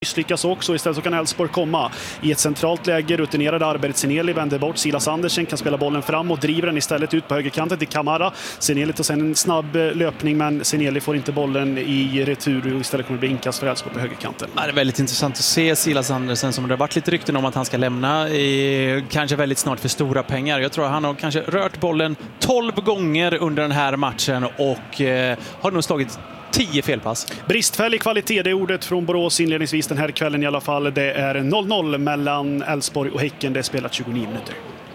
misslyckas också. Istället så kan Elfsborg komma i ett centralt läge. Rutinerade Arbert Seneli vänder bort. Silas Andersen kan spela bollen fram och driver den istället ut på högerkanten till Kamara. Seneli tar sen en snabb löpning, men Seneli får inte bollen i retur och istället kommer det bli inkast för Elfsborg på högerkanten. Det är väldigt intressant att se Silas Andersen, som det har varit lite rykten om att han ska lämna kanske väldigt snart för stora pengar. Jag tror att han har kanske rört bollen 12 gånger under den här matchen och har nog slagit 10 felpass. Bristfällig kvalitet, det är ordet från Borås inledningsvis den här kvällen i alla fall. Det är 0-0 mellan Elfsborg och Häcken. Det är spelat 29 minuter.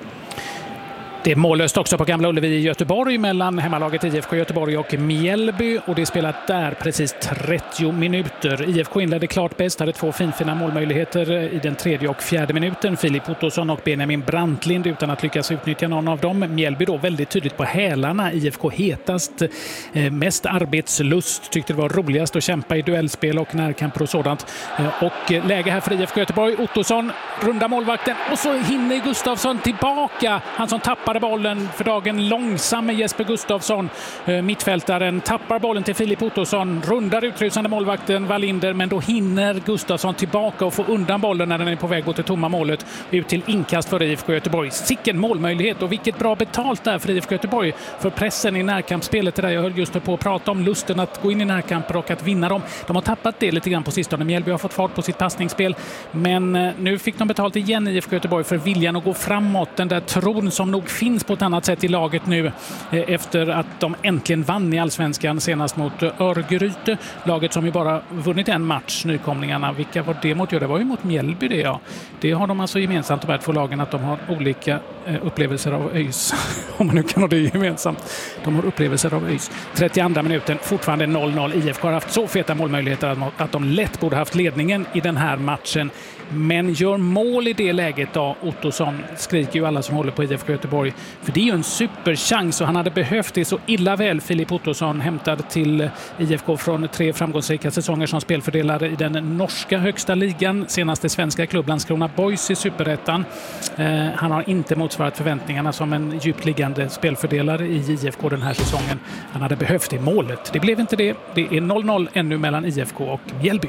Det är mållöst också på Gamla Ullevi i Göteborg mellan hemmalaget IFK Göteborg och Mjällby, och det är spelat där precis 30 minuter. IFK inledde klart bäst, hade 2 fina målmöjligheter i den 3:e och 4:e minuten. Filip Ottosson och Benjamin Brantlind utan att lyckas utnyttja någon av dem. Mjällby då väldigt tydligt på hälarna. IFK hetast, mest arbetslust, tyckte det var roligast att kämpa i duellspel och närkamper och sådant. Och läge här för IFK Göteborg. Ottosson rundar målvakten och så hinner Gustafsson tillbaka. Han som tappade bollen för dagen, långsam med Jesper Gustafsson. Mittfältaren tappar bollen till Filip Ottosson, rundar utrusande målvakten Wallinder, men då hinner Gustafsson tillbaka och få undan bollen när den är på väg mot det tomma målet, ut till inkast för IFK Göteborg. Sicken målmöjlighet, och vilket bra betalt där för IFK Göteborg för pressen i närkampsspelet. Det där jag höll just på att prata om, lusten att gå in i närkamper och att vinna dem. De har tappat det lite grann på sistone. Mjällby har fått fart på sitt passningsspel, men nu fick de betalt igen IFK Göteborg för viljan att gå framåt, den där tron som nog finns på ett annat sätt i laget nu efter att de äntligen vann i Allsvenskan senast mot Örgryte. Laget som ju bara vunnit en match, nykomlingarna. Vilka var det mot? Ja, det var ju mot Mjällby det, ja. Det har de alltså gemensamt, de här två lagen, att de har olika upplevelser av ÖIS. Om man nu kan ha det gemensamt. De har upplevelser av ÖIS. 32 minuten, fortfarande 0-0. IFK har haft så feta målmöjligheter att de lätt borde haft ledningen i den här matchen. Men gör mål i det läget då, Ottosson, skriker ju alla som håller på IFK Göteborg. För det är ju en superchans och han hade behövt det så illa väl. Filip Ottosson, hämtad till IFK från 3 framgångsrika säsonger som spelfördelare i den norska högsta ligan. Senaste svenska klubb Landskrona Boys i Superettan. Han har inte motsvarat förväntningarna som en djupt liggande spelfördelare i IFK den här säsongen. Han hade behövt det målet. Det blev inte det. Det är 0-0 ännu mellan IFK och Mjällby.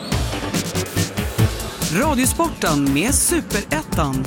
Radiosporten med Superettan.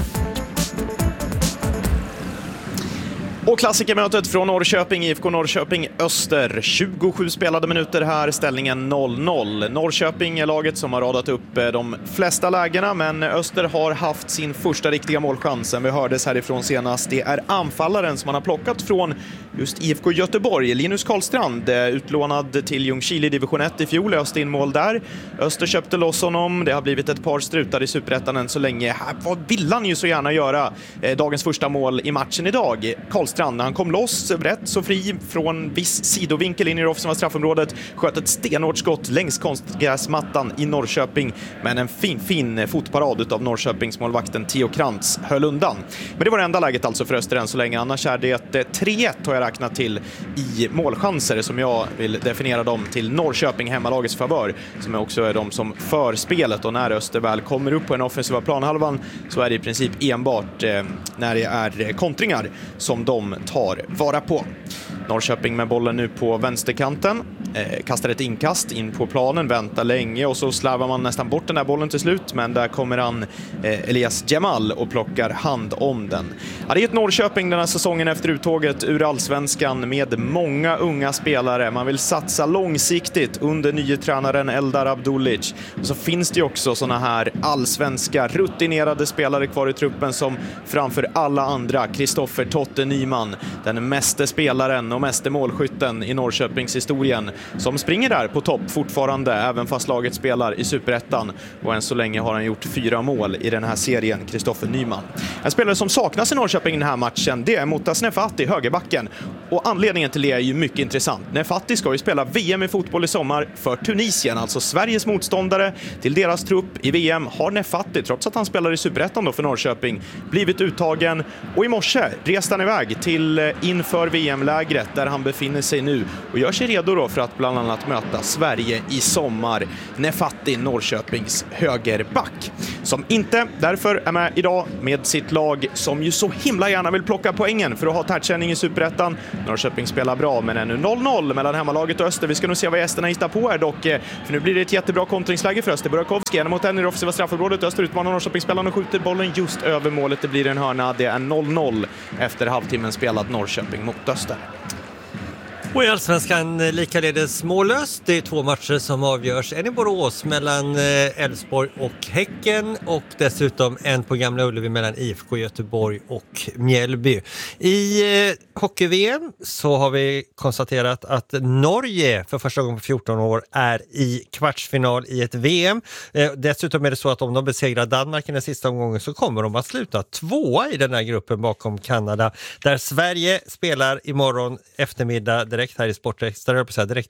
Och klassikermötet från Norrköping, IFK Norrköping Öster. 27 spelade minuter här, ställningen 0-0. Norrköping är laget som har radat upp de flesta lägena, men Öster har haft sin första riktiga målchansen. Vi hördes härifrån senast. Det är anfallaren som man har plockat från just IFK Göteborg. Linus Karlstrand, utlånad till Ljungskile i division 1 i fjol, öste in mål där. Öster köpte loss honom. Det har blivit ett par strutar i Superettan än så länge. Vad vill han ju så gärna göra? Dagens första mål i matchen idag. Karlstrand, han kom loss rätt så fri från viss sidovinkel in i det offensiva straffområdet, sköt ett stenhårt skott längs konstgräsmattan i Norrköping, men en fin fotparad av Norrköpings målvakten Theo Krantz höll undan. Men det var det enda läget alltså för Öster än så länge. Annars är det 3-1 har jag räknat till i målchanser, som jag vill definiera dem till Norrköping hemmalagets favör, som också är de som för spelet. Och när Öster väl kommer upp på en offensiva planhalvan så är det i princip enbart när det är kontringar som de tar vara på. Norrköping med bollen nu på vänsterkanten. Kastar ett inkast in på planen, väntar länge och så slarvar man nästan bort den här bollen till slut, men där kommer han Elias Jamal och plockar hand om den. Ja, det är ett Norrköping den här säsongen efter uttåget ur Allsvenskan med många unga spelare. Man vill satsa långsiktigt under nye tränaren Eldar Abdulic. Och så finns det ju också såna här allsvenska rutinerade spelare kvar i truppen som framför alla andra Kristoffer Totte Nyman, den meste spelaren och meste målskytten i Norrköpings historien, som springer där på topp fortfarande även fast laget spelar i Superettan, och än så länge har han gjort 4 mål i den här serien, Kristoffer Nyman. En spelare som saknas i Norrköping i den här matchen, det är Mutas Nefati, högerbacken, och anledningen till det är ju mycket intressant. Nefati ska ju spela VM i fotboll i sommar för Tunisien, alltså Sveriges motståndare till deras trupp i VM. Har Nefati, trots att han spelar i Superettan då för Norrköping, blivit uttagen, och i morse reste han iväg till inför VM-lägret Gävle där han befinner sig nu och gör sig redo då för att bland annat möta Sverige i sommar. Nefati, Norrköpings högerback, som inte därför är med idag med sitt lag som ju så himla gärna vill plocka poängen för att ha tätsändning i Superettan. Norrköping spelar bra, men är nu 0-0 mellan hemmalaget och Öster. Vi ska nog se vad gästerna hittar på här dock, för nu blir det ett jättebra kontringsläge för Öster. Burakovsky en mot en i det offensiva straffområdet. Öster utmanar Norrköpingsspelarna och skjuter bollen just över målet. Det blir en hörna. Det är 0-0 efter halvtimmen spelad Norrköping mot Öster. Och i Allsvenskan likaledes mållöst. Det är 2 matcher som avgörs. En i Borås mellan Elfsborg och Häcken och dessutom en på Gamla Ullevi mellan IFK Göteborg och Mjällby. I hockey-VM så har vi konstaterat att Norge för första gången på 14 år är i kvartsfinal i ett VM. Dessutom är det så att om de besegrar Danmark i den sista omgången så kommer de att sluta 2 i den här gruppen bakom Kanada, där Sverige spelar imorgon eftermiddag direkt här i Sportextra, direkt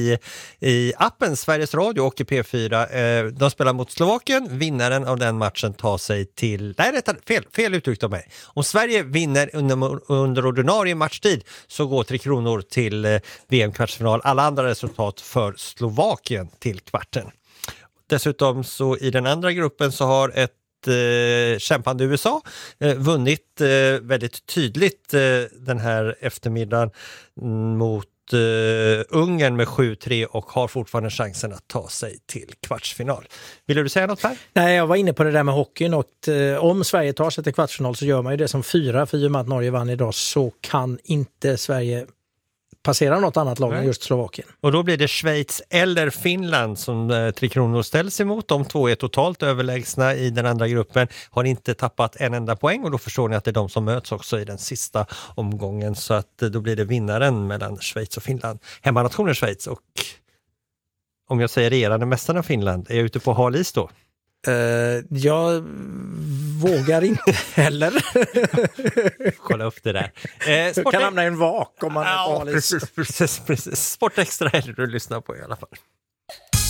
i appen Sveriges Radio och i P4. De spelar mot Slovakien. Vinnaren av den matchen tar sig till... Nej, fel uttryckt av mig. Om Sverige vinner under ordinarie matchtid så går 3 Kronor till VM-kvartsfinal. Alla andra resultat för Slovakien till kvarten. Dessutom så i den andra gruppen så har ett kämpande USA vunnit väldigt tydligt den här eftermiddagen mot Ungern med 7-3 och har fortfarande chansen att ta sig till kvartsfinal. Vill du säga något här? Nej, jag var inne på det där med hockeyn och om Sverige tar sig till kvartsfinal så gör man ju det som 4, för i och med att Norge vann idag så kan inte Sverige passera något annat lag än just Slovakien. Och då blir det Schweiz eller Finland som 3 Kronor ställs emot. De 2 är totalt överlägsna i den andra gruppen, har inte tappat en enda poäng och då förstår ni att det är de som möts också i den sista omgången. Så att då blir det vinnaren mellan Schweiz och Finland. Hemmanationen Schweiz och om jag säger regerande mästarna Finland, är jag ute på hal is då? Jag vågar inte heller. Kolla upp det där. Kan hamna i en vak om man har precis. Sportextra är det du lyssnar på i alla fall.